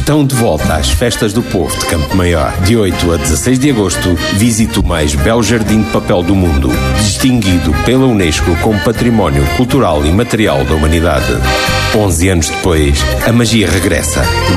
Estão de volta às Festas do Povo de Campo Maior. De 8 a 16 de agosto, visite o mais belo jardim de papel do mundo, distinguido pela Unesco como Património Cultural e Material da Humanidade. 11 anos depois, a magia regressa.